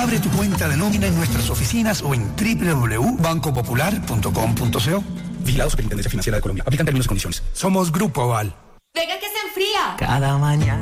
Abre tu cuenta de nómina en nuestras oficinas o en www.bancopopular.com.co. Vigilado Superintendencia Financiera de Colombia. Aplican términos y condiciones. Somos Grupo Aval. Venga que se enfría. Cada mañana.